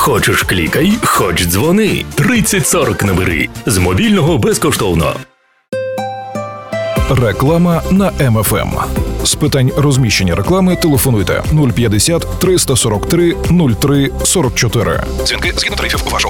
Хочеш клікай, хоч дзвони. 3040 набери. З мобільного безкоштовно. Реклама на МФМ. З питань розміщення реклами телефонуйте 050 343 03 44. Дзвінки згідно тарифів вашого